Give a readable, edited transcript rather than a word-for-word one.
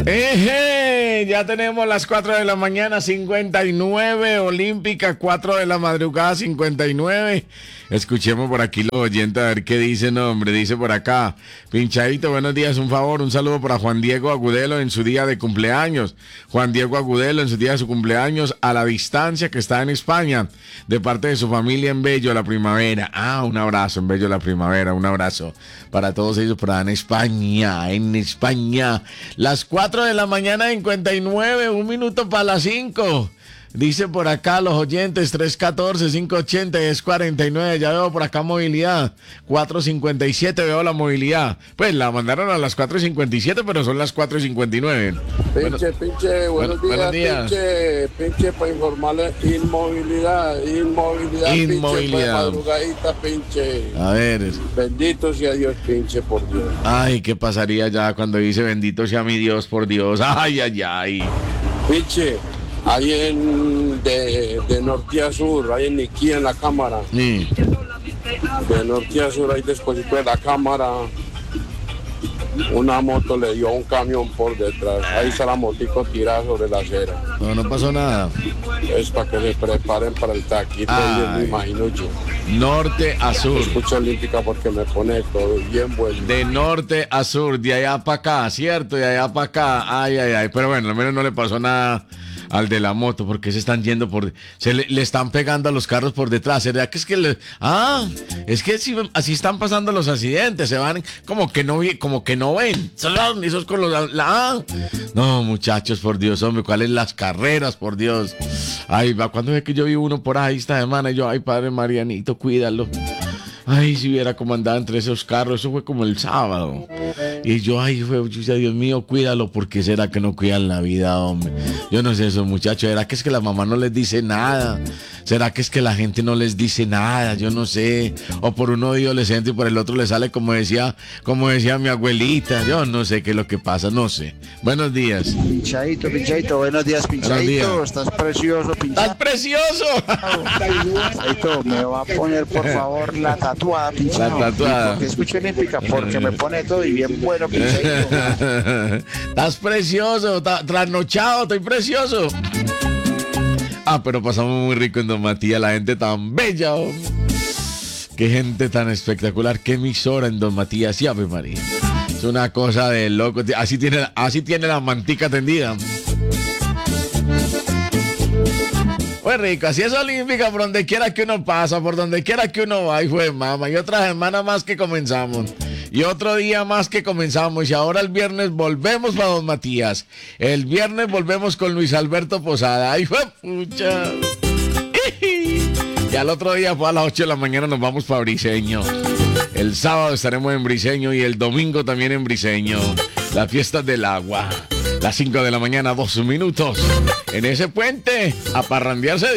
Ya tenemos las 4 de la mañana, 59, Olímpica, 4 de la madrugada, 59. Escuchemos por aquí los oyentes a ver qué dicen, hombre. Dice por acá, Pinchadito, buenos días, un favor, un saludo para Juan Diego Agudelo en su día de cumpleaños. Juan Diego Agudelo en su día de su cumpleaños a la distancia, que está en España, de parte de su familia en Bello La Primavera. Un abrazo en Bello La Primavera, un abrazo para todos ellos por allá en España, Las 4 de la mañana, 59, un minuto para las 5. Dice por acá los oyentes, 314-580-1049, ya veo por acá movilidad, 457 veo la movilidad. Pues la mandaron a las 4:57, pero son las 4:59. Pinche, buenos días. Pinche, para informarle, inmovilidad. Pinche, madrugadita, pinche. A ver. Bendito sea Dios, pinche, por Dios. Ay, ¿qué pasaría ya cuando dice bendito sea mi Dios, por Dios? Ay. Pinche. Ahí de norte a sur, ahí en Niquí, en la cámara. Sí. De norte a sur, ahí después de la cámara, una moto le dio a un camión por detrás. Ahí está la motico tirada sobre la acera. No pasó nada. Es para que se preparen para el taquito, me imagino yo. Norte a sur. Escucho Olímpica porque me pone todo bien bueno. De norte a sur, de allá para acá, ¿cierto? De allá para acá. Ay. Pero bueno, al menos no le pasó nada al de la moto, porque se están yendo le están pegando a los carros por detrás. ¿Será que es que es que así están pasando los accidentes? Se van como que no ven. Esos con los No, muchachos, por Dios, hombre, ¿cuáles las carreras, por Dios? Ay, cuando es que yo vi uno por ahí esta semana, yo, ay, padre Marianito, cuídalo. Ay, si hubiera cómo andaba entre esos carros, eso fue como el sábado. Y yo, Dios mío, cuídalo, porque será que no cuidan la vida, hombre. Yo no sé esos muchachos, ¿será que es que la mamá no les dice nada? ¿Será que es que la gente no les dice nada? Yo no sé. O por uno de adolescente y por el otro le sale como decía mi abuelita. Yo no sé qué es lo que pasa, no sé. Buenos días. Pinchadito, buenos días, Pinchadito. Estás precioso, Pinchadito. ¡Estás precioso! Pinchadito, me va a poner, por favor, la tatuada, Pinchadito. La tatuada. Porque escucho Olímpica, porque me pone todo y bien bueno, Pinchadito. Estás precioso, trasnochado, estoy precioso. Pero pasamos muy rico en Don Matías, la gente tan bella, hombre. Qué gente tan espectacular, qué emisora en Don Matías, y Ave María. Es una cosa de loco, así tiene la mantica tendida. Muy rico, así es Olímpica, por donde quiera que uno pasa, por donde quiera que uno va, y fue mama, y otra semana más que comenzamos. Y otro día más que comenzamos. Y ahora el viernes volvemos para Don Matías. El viernes volvemos con Luis Alberto Posada. ¡Ay, fue pucha! Y al otro día fue a las 8 de la mañana nos vamos para Briseño. El sábado estaremos en Briseño y el domingo también en Briseño. Las fiestas del agua. Las 5 de la mañana, 2 minutos. En ese puente, a parrandearse.